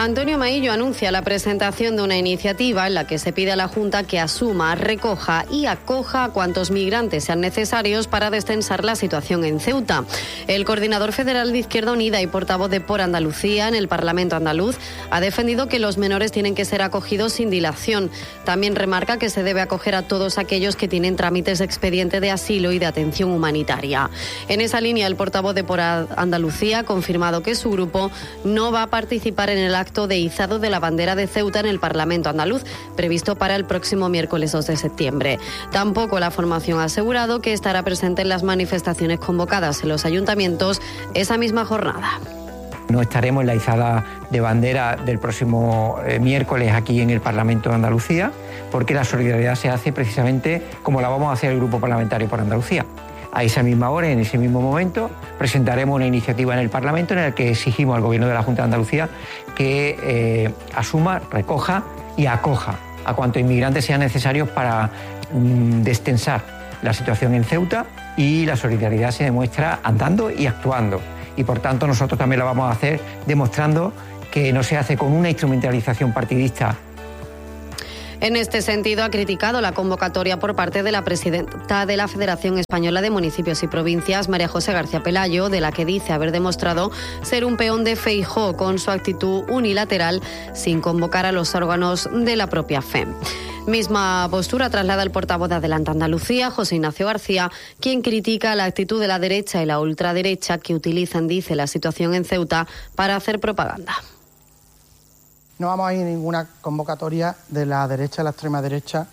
Antonio Maillo anuncia la presentación de una iniciativa en la que se pide a la Junta que asuma, recoja y acoja a cuantos migrantes sean necesarios para destensar la situación en Ceuta. El coordinador federal de Izquierda Unida y portavoz de Por Andalucía en el Parlamento andaluz ha defendido que los menores tienen que ser acogidos sin dilación. También remarca que se debe acoger a todos aquellos que tienen trámites de expediente de asilo y de atención humanitaria. En esa línea, el portavoz de Por Andalucía ha confirmado que su grupo no va a participar en el acto de izado de la bandera de Ceuta en el Parlamento andaluz, previsto para el próximo miércoles 2 de septiembre. Tampoco la formación ha asegurado que estará presente en las manifestaciones convocadas en los ayuntamientos esa misma jornada. No estaremos en la izada de bandera del próximo miércoles aquí en el Parlamento de Andalucía, porque la solidaridad se hace precisamente como la vamos a hacer el Grupo Parlamentario por Andalucía. A esa misma hora, en ese mismo momento, presentaremos una iniciativa en el Parlamento en la que exigimos al Gobierno de la Junta de Andalucía que asuma, recoja y acoja a cuantos inmigrantes sean necesarios para destensar la situación en Ceuta, y la solidaridad se demuestra andando y actuando. Y por tanto nosotros también lo vamos a hacer demostrando que no se hace con una instrumentalización partidista. En este sentido, ha criticado la convocatoria por parte de la presidenta de la Federación Española de Municipios y Provincias, María José García Pelayo, de la que dice haber demostrado ser un peón de Feijóo con su actitud unilateral sin convocar a los órganos de la propia FEM. Misma postura traslada el portavoz de Adelante Andalucía, José Ignacio García, quien critica la actitud de la derecha y la ultraderecha que utilizan, dice, la situación en Ceuta para hacer propaganda. No vamos a ir a ninguna convocatoria de la derecha, de la extrema derecha,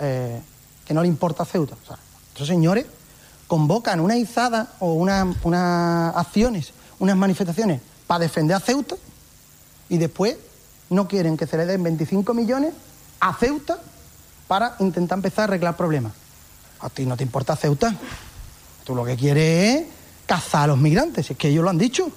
que no le importa Ceuta. O sea, estos señores convocan una izada o unas acciones, unas manifestaciones para defender a Ceuta, y después no quieren que se le den 25 millones a Ceuta para intentar empezar a arreglar problemas. A ti no te importa Ceuta. Tú lo que quieres es cazar a los migrantes. Es que ellos lo han dicho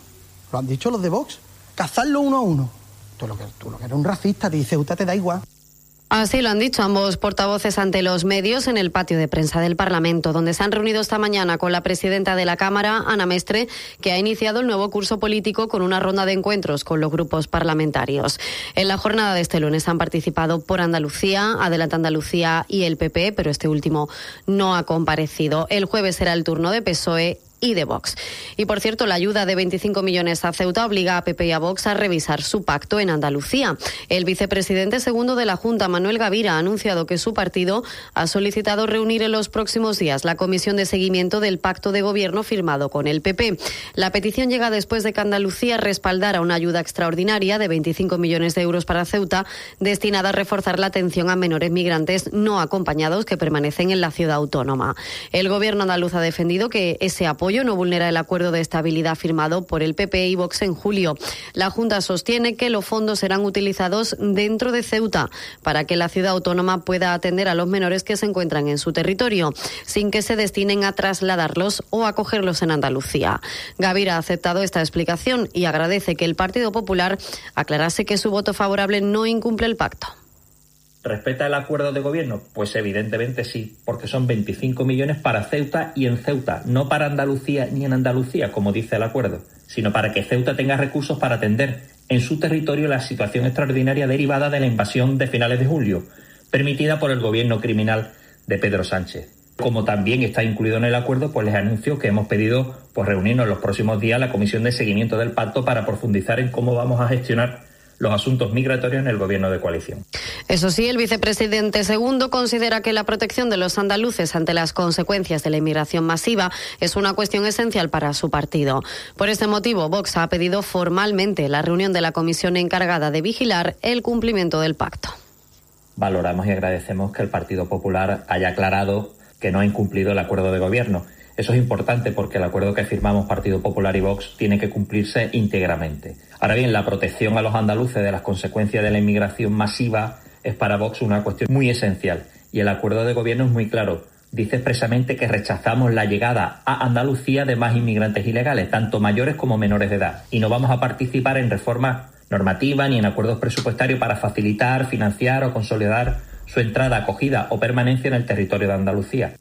los de Vox. Cazarlos uno a uno. Tú lo que eres un racista, a ti Ceuta te da igual. Así lo han dicho ambos portavoces ante los medios en el patio de prensa del Parlamento, donde se han reunido esta mañana con la presidenta de la Cámara, Ana Mestre, que ha iniciado el nuevo curso político con una ronda de encuentros con los grupos parlamentarios. En la jornada de este lunes han participado Por Andalucía, Adelante Andalucía y el PP, pero este último no ha comparecido. El jueves será el turno de PSOE y de Vox. Y por cierto, la ayuda de 25 millones a Ceuta obliga a PP y a Vox a revisar su pacto en Andalucía. El vicepresidente segundo de la Junta, Manuel Gavira, ha anunciado que su partido ha solicitado reunir en los próximos días la comisión de seguimiento del pacto de gobierno firmado con el PP. La petición llega después de que Andalucía respaldara una ayuda extraordinaria de 25 millones de euros para Ceuta, destinada a reforzar la atención a menores migrantes no acompañados que permanecen en la ciudad autónoma. El gobierno andaluz ha defendido que ese apoyo no vulnera el acuerdo de estabilidad firmado por el PP y Vox en julio. La Junta sostiene que los fondos serán utilizados dentro de Ceuta para que la ciudad autónoma pueda atender a los menores que se encuentran en su territorio, sin que se destinen a trasladarlos o acogerlos en Andalucía. Gavira ha aceptado esta explicación y agradece que el Partido Popular aclarase que su voto favorable no incumple el pacto. ¿Respeta el acuerdo de gobierno? Pues evidentemente sí, porque son 25 millones para Ceuta y en Ceuta, no para Andalucía ni en Andalucía, como dice el acuerdo, sino para que Ceuta tenga recursos para atender en su territorio la situación extraordinaria derivada de la invasión de finales de julio, permitida por el gobierno criminal de Pedro Sánchez. Como también está incluido en el acuerdo, pues les anuncio que hemos pedido reunirnos en los próximos días la comisión de seguimiento del pacto para profundizar en cómo vamos a gestionar los asuntos migratorios en el gobierno de coalición. Eso sí, el vicepresidente segundo considera que la protección de los andaluces ante las consecuencias de la inmigración masiva es una cuestión esencial para su partido. Por este motivo, Vox ha pedido formalmente la reunión de la comisión encargada de vigilar el cumplimiento del pacto. Valoramos y agradecemos que el Partido Popular haya aclarado que no ha incumplido el acuerdo de gobierno. Eso es importante porque el acuerdo que firmamos Partido Popular y Vox tiene que cumplirse íntegramente. Ahora bien, la protección a los andaluces de las consecuencias de la inmigración masiva es para Vox una cuestión muy esencial. Y el acuerdo de gobierno es muy claro. Dice expresamente que rechazamos la llegada a Andalucía de más inmigrantes ilegales, tanto mayores como menores de edad. Y no vamos a participar en reformas normativas ni en acuerdos presupuestarios para facilitar, financiar o consolidar su entrada, acogida o permanencia en el territorio de Andalucía.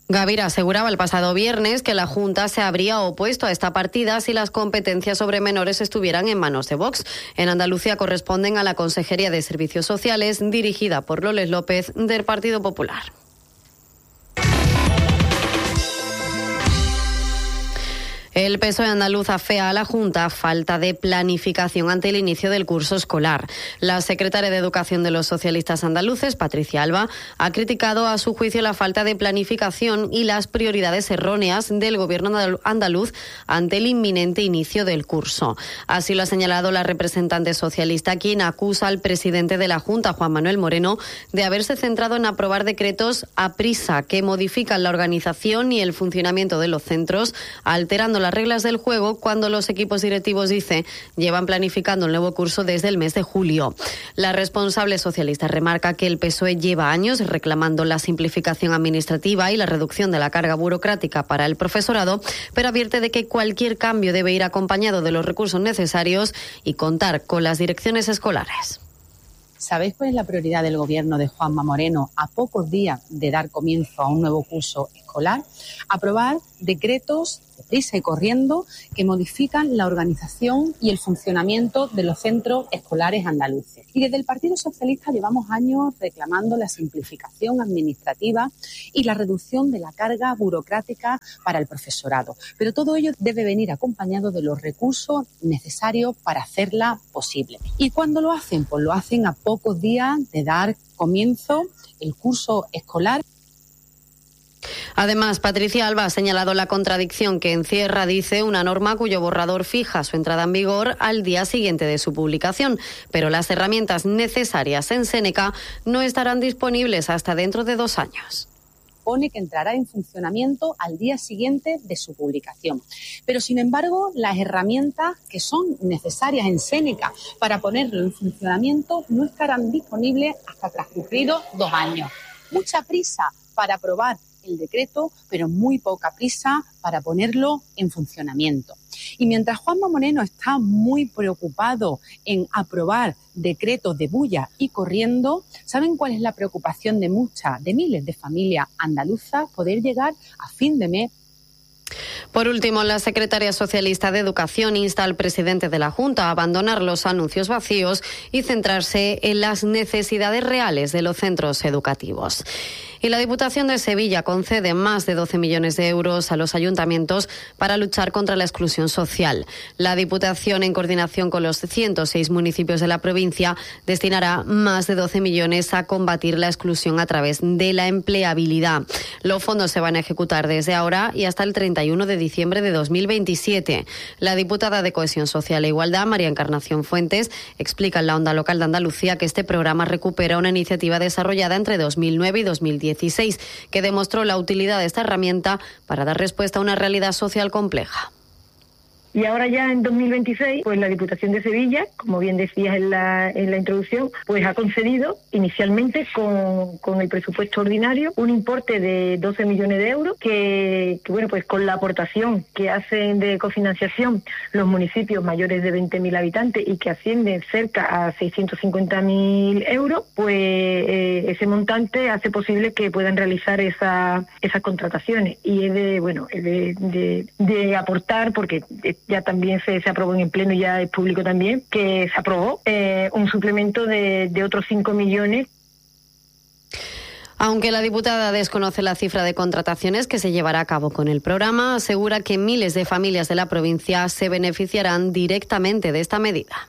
Gavira aseguraba el pasado viernes que la Junta se habría opuesto a esta partida si las competencias sobre menores estuvieran en manos de Vox. En Andalucía corresponden a la Consejería de Servicios Sociales, dirigida por Loles López, del Partido Popular. El PSOE andaluz afea a la Junta falta de planificación ante el inicio del curso escolar. La secretaria de Educación de los socialistas andaluces, Patricia Alba, ha criticado a su juicio la falta de planificación y las prioridades erróneas del gobierno andaluz ante el inminente inicio del curso. Así lo ha señalado la representante socialista, quien acusa al presidente de la Junta, Juan Manuel Moreno, de haberse centrado en aprobar decretos a prisa que modifican la organización y el funcionamiento de los centros, alterando las reglas del juego cuando los equipos directivos, dice, llevan planificando el nuevo curso desde el mes de julio. La responsable socialista remarca que el PSOE lleva años reclamando la simplificación administrativa y la reducción de la carga burocrática para el profesorado, pero advierte de que cualquier cambio debe ir acompañado de los recursos necesarios y contar con las direcciones escolares. ¿Sabéis cuál es la prioridad del gobierno de Juanma Moreno a pocos días de dar comienzo a un nuevo curso escolar? Aprobar decretos deprisa y corriendo que modifican la organización y el funcionamiento de los centros escolares andaluces. Y desde el Partido Socialista llevamos años reclamando la simplificación administrativa y la reducción de la carga burocrática para el profesorado. Pero todo ello debe venir acompañado de los recursos necesarios para hacerla posible. ¿Y cuándo lo hacen? Pues lo hacen a pocos días de dar comienzo el curso escolar. Además, Patricia Alba ha señalado la contradicción que encierra, dice, una norma cuyo borrador fija su entrada en vigor al día siguiente de su publicación, pero las herramientas necesarias en Séneca no estarán disponibles hasta dentro de 2 años. Pone que entrará en funcionamiento al día siguiente de su publicación. Pero, sin embargo, las herramientas que son necesarias en Séneca para ponerlo en funcionamiento no estarán disponibles hasta transcurridos 2 años. Mucha prisa para aprobar el decreto, pero muy poca prisa para ponerlo en funcionamiento. Y mientras Juanma Moreno está muy preocupado en aprobar decretos de bulla y corriendo, ¿saben cuál es la preocupación de miles de familias andaluzas? Poder llegar a fin de mes. Por último, la secretaria socialista de Educación insta al presidente de la Junta a abandonar los anuncios vacíos y centrarse en las necesidades reales de los centros educativos. Y la Diputación de Sevilla concede más de 12 millones de euros a los ayuntamientos para luchar contra la exclusión social. La Diputación, en coordinación con los 106 municipios de la provincia, destinará más de 12 millones a combatir la exclusión a través de la empleabilidad. Los fondos se van a ejecutar desde ahora y hasta el 31 de diciembre de 2027. La diputada de Cohesión Social e Igualdad, María Encarnación Fuentes, explica en la Onda Local de Andalucía que este programa recupera una iniciativa desarrollada entre 2009 y 2016, que demostró la utilidad de esta herramienta para dar respuesta a una realidad social compleja. Y ahora ya en 2026, pues la Diputación de Sevilla, como bien decías en la introducción, pues ha concedido inicialmente con el presupuesto ordinario un importe de 12 millones de euros que bueno, pues con la aportación que hacen de cofinanciación los municipios mayores de 20.000 habitantes y que ascienden cerca a 650.000 euros, pues ese montante hace posible que puedan realizar esas contrataciones. Y es de aportar, porque ya también se aprobó en el Pleno y ya es público también, que se aprobó un suplemento de otros 5 millones. Aunque la diputada desconoce la cifra de contrataciones que se llevará a cabo con el programa, asegura que miles de familias de la provincia se beneficiarán directamente de esta medida.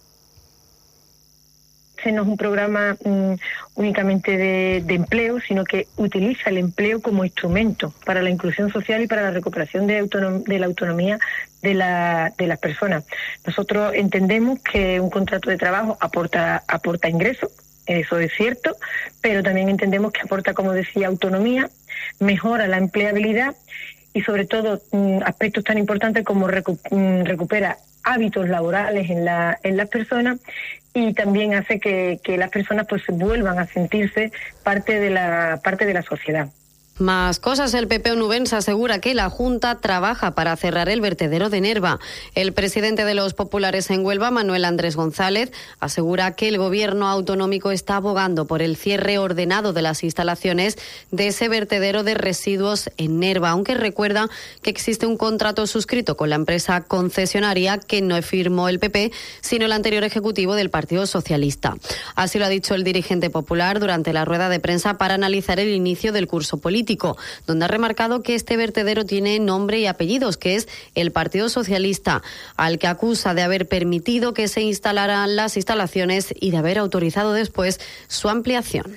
Este no es un programa únicamente de empleo, sino que utiliza el empleo como instrumento para la inclusión social y para la recuperación de la autonomía de las personas. Nosotros entendemos que un contrato de trabajo aporta ingresos, eso es cierto, pero también entendemos que aporta, como decía, autonomía, mejora la empleabilidad y sobre todo aspectos tan importantes como recupera hábitos laborales en las personas y también hace que las personas pues vuelvan a sentirse parte de la sociedad. Más cosas. El PP onubense asegura que la Junta trabaja para cerrar el vertedero de Nerva. El presidente de los populares en Huelva, Manuel Andrés González, asegura que el gobierno autonómico está abogando por el cierre ordenado de las instalaciones de ese vertedero de residuos en Nerva, aunque recuerda que existe un contrato suscrito con la empresa concesionaria que no firmó el PP, sino el anterior ejecutivo del Partido Socialista. Así lo ha dicho el dirigente popular durante la rueda de prensa para analizar el inicio del curso político, donde ha remarcado que este vertedero tiene nombre y apellidos, que es el Partido Socialista, al que acusa de haber permitido que se instalaran las instalaciones y de haber autorizado después su ampliación.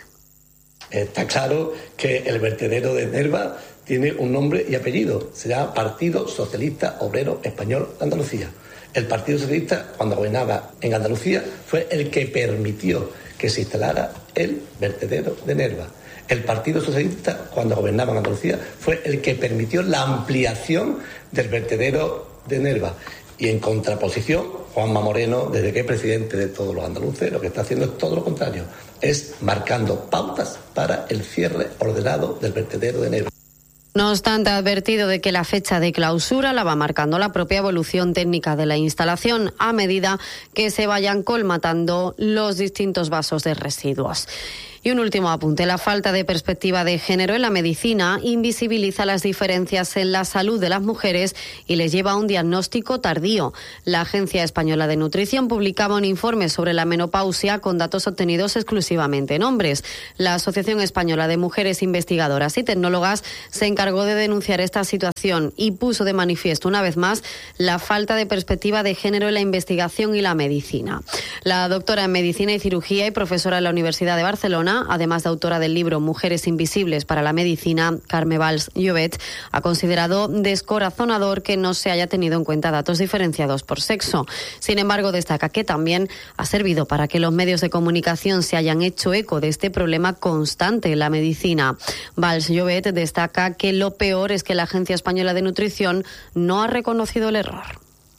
Está claro que el vertedero de Nerva tiene un nombre y apellido. Se llama Partido Socialista Obrero Español de Andalucía. El Partido Socialista, cuando gobernaba en Andalucía, fue el que permitió que se instalara el vertedero de Nerva. El Partido Socialista, cuando gobernaba en Andalucía, fue el que permitió la ampliación del vertedero de Nerva. Y en contraposición, Juanma Moreno, desde que es presidente de todos los andaluces, lo que está haciendo es todo lo contrario. Es marcando pautas para el cierre ordenado del vertedero de Nerva. No obstante, ha advertido de que la fecha de clausura la va marcando la propia evolución técnica de la instalación a medida que se vayan colmatando los distintos vasos de residuos. Y un último apunte. La falta de perspectiva de género en la medicina invisibiliza las diferencias en la salud de las mujeres y les lleva a un diagnóstico tardío. La Agencia Española de Nutrición publicaba un informe sobre la menopausia con datos obtenidos exclusivamente en hombres. La Asociación Española de Mujeres Investigadoras y Tecnólogas se encargó de denunciar esta situación y puso de manifiesto una vez más la falta de perspectiva de género en la investigación y la medicina. La doctora en Medicina y Cirugía y profesora en la Universidad de Barcelona, además de autora del libro Mujeres Invisibles para la Medicina, Carme Valls Llobet, ha considerado descorazonador que no se haya tenido en cuenta datos diferenciados por sexo. Sin embargo, destaca que también ha servido para que los medios de comunicación se hayan hecho eco de este problema constante en la medicina. Valls Llobet destaca que lo peor es que la Agencia Española de Nutrición no ha reconocido el error.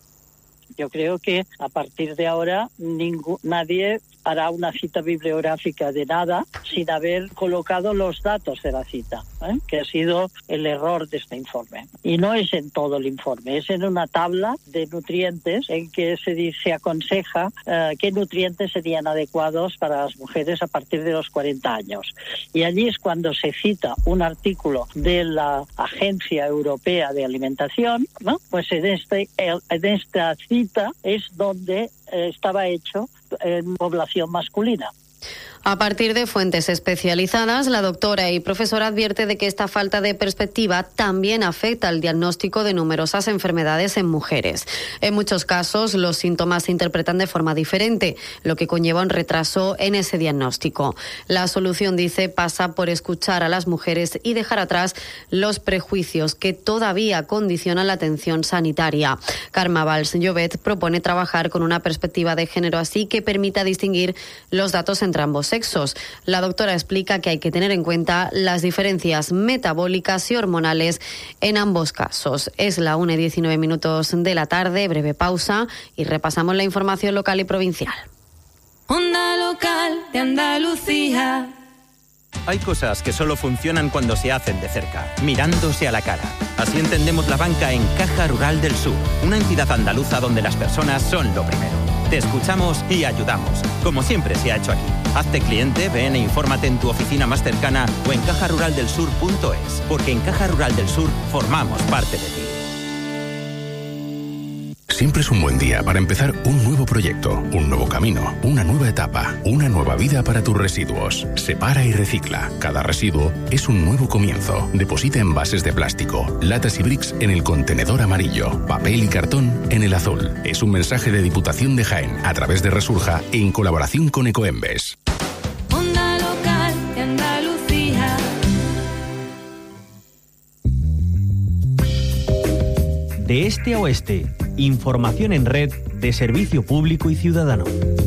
Yo creo que a partir de ahora nadie hará una cita bibliográfica de nada sin haber colocado los datos de la cita, que ha sido el error de este informe. Y no es en todo el informe, es en una tabla de nutrientes en que se aconseja qué nutrientes serían adecuados para las mujeres a partir de los 40 años. Y allí es cuando se cita un artículo de la Agencia Europea de Alimentación, ¿no? Pues en esta cita es donde estaba hecho en población masculina. A partir de fuentes especializadas, la doctora y profesora advierte de que esta falta de perspectiva también afecta al diagnóstico de numerosas enfermedades en mujeres. En muchos casos, los síntomas se interpretan de forma diferente, lo que conlleva un retraso en ese diagnóstico. La solución, dice, pasa por escuchar a las mujeres y dejar atrás los prejuicios que todavía condicionan la atención sanitaria. Carme Valls Llobet propone trabajar con una perspectiva de género así que permita distinguir los datos entre ambos sexos. La doctora explica que hay que tener en cuenta las diferencias metabólicas y hormonales en ambos casos. Es la 1:19 de la tarde, breve pausa y repasamos la información local y provincial. Onda Local de Andalucía. Hay cosas que solo funcionan cuando se hacen de cerca, mirándose a la cara. Así entendemos la banca en Caja Rural del Sur, una entidad andaluza donde las personas son lo primero. Te escuchamos y ayudamos, como siempre se ha hecho aquí. Hazte cliente, ven e infórmate en tu oficina más cercana o en cajaruraldelsur.es, porque en Caja Rural del Sur formamos parte de ti. Siempre es un buen día para empezar un nuevo proyecto, un nuevo camino, una nueva etapa, una nueva vida para tus residuos. Separa y recicla. Cada residuo es un nuevo comienzo. Deposita envases de plástico, latas y bricks en el contenedor amarillo, papel y cartón en el azul. Es un mensaje de Diputación de Jaén a través de Resurja en colaboración con Ecoembes. Onda Local de Andalucía. De este a oeste, información en red de servicio público y ciudadano.